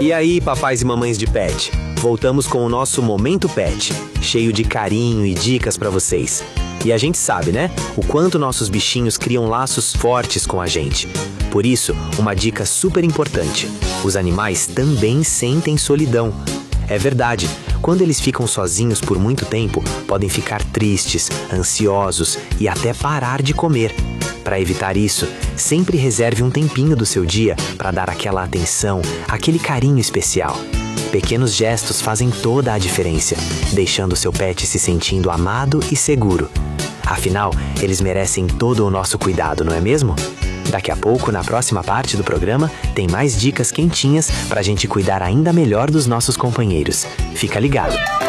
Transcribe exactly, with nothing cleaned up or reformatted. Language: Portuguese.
E aí, papais e mamães de pet? Voltamos com o nosso Momento Pet, cheio de carinho e dicas para vocês. E a gente sabe, né? O quanto nossos bichinhos criam laços fortes com a gente. Por isso, uma dica super importante: os animais também sentem solidão. É verdade, quando eles ficam sozinhos por muito tempo, podem ficar tristes, ansiosos e até parar de comer. Para evitar isso, sempre reserve um tempinho do seu dia para dar aquela atenção, aquele carinho especial. Pequenos gestos fazem toda a diferença, deixando seu pet se sentindo amado e seguro. Afinal, eles merecem todo o nosso cuidado, não é mesmo? Daqui a pouco, na próxima parte do programa, tem mais dicas quentinhas para a gente cuidar ainda melhor dos nossos companheiros. Fica ligado!